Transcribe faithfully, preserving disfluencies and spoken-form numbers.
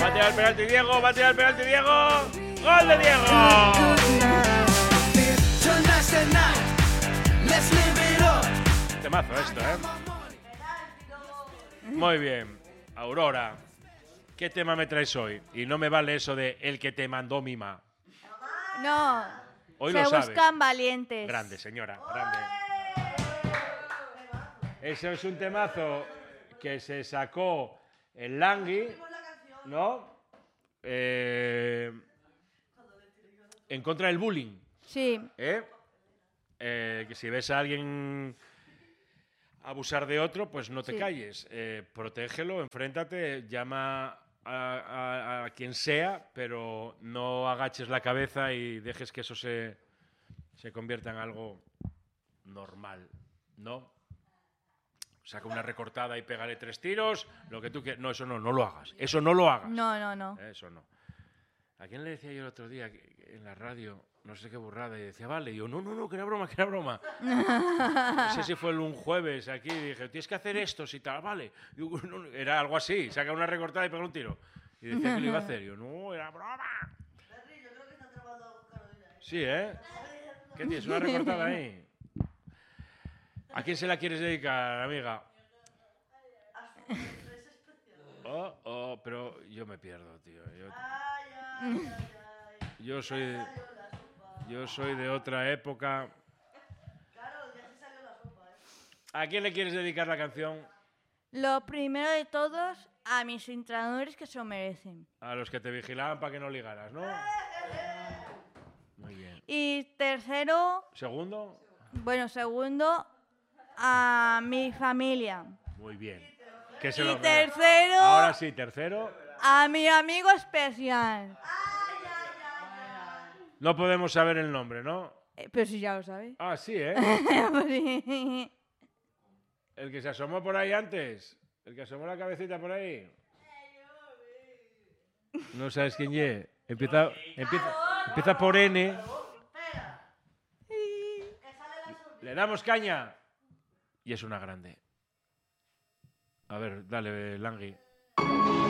Va a tirar el penalti Diego, va a tirar el penalti Diego. ¡Gol de Diego! Temazo esto, ¿eh? Muy bien. Aurora, ¿qué tema me traes hoy? Y no me vale eso de el que te mandó Mima. No. Hoy se lo sabes. buscan valientes. Grande, señora, grande. Eso es un temazo que se sacó el Langui, ¿no? Eh, en contra del bullying. Sí. ¿Eh? Eh, que si ves a alguien abusar de otro, pues no te Sí. calles. Eh, protégelo, enfréntate, llama a, a, a quien sea, pero no agaches la cabeza y dejes que eso se, se convierta en algo normal, ¿no? Saca una recortada y pégale tres tiros, lo que tú quieras. No, eso no, no lo hagas. Eso no lo hagas. No, no, no. Eso no. ¿A quién le decía yo el otro día en la radio? No sé qué burrada. Y decía, vale. Y yo, no, no, no, que era broma, que era broma. No sé si fue un jueves aquí. Y dije, tienes que hacer esto, si tal, vale. Y yo, no, no, era algo así. Saca una recortada y pega un tiro. Y decía que lo iba a hacer. Y yo, no, era broma. Sí, ¿eh? ¿Qué tienes? ¿Una recortada ahí? ¿A quién se la quieres dedicar, amiga? Oh, oh, pero yo me pierdo, tío. Yo, yo soy, yo soy de otra época. ¿A quién le quieres dedicar la canción? Lo primero de todos, a mis entrenadores que se lo merecen. A los que te vigilaban para que no ligaras, ¿no? Muy bien. Y tercero, ¿Segundo? bueno, segundo, a mi familia. Muy bien. Que se Y lo- tercero, Ahora sí, tercero. a mi amigo especial. No podemos saber el nombre, ¿no? Eh, pero si ya lo sabes. Ah, sí, ¿eh? Sí. El que se asomó por ahí antes. El que asomó la cabecita por ahí. No sabes quién es. Empieza, empieza, empieza por N. Le damos caña. Y es una grande. A ver, dale, Langui.